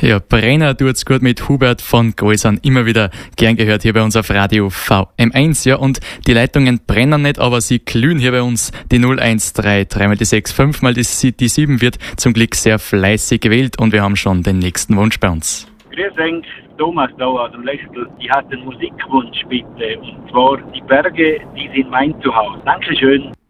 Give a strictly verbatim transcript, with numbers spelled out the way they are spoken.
Ja, Brenner tut's gut mit Hubert von Gäusern. Immer wieder gern gehört hier bei uns auf Radio V M eins. Ja, und die Leitungen brennen nicht, aber sie glühen hier bei uns. Die null eins drei, dreimal die sechs, fünfmal die, die sieben wird zum Glück sehr fleißig gewählt und wir haben schon den nächsten Wunsch bei uns. Grüß euch, Thomas da aus dem Lechtel. Ich hatte einen Musikwunsch bitte, und zwar die Berge, die sind mein Zuhause. Dankeschön.